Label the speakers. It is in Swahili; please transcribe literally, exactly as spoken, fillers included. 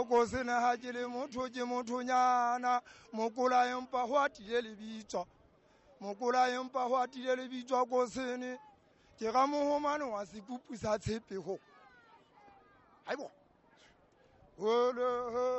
Speaker 1: Ko se na ha ke le motho ke motho nyana mokola empa ho atile le bitswa mokola empa ho atile le bitswa ko se ne ke ga mohomane wa sekupu sa tshepe ho haibo ho le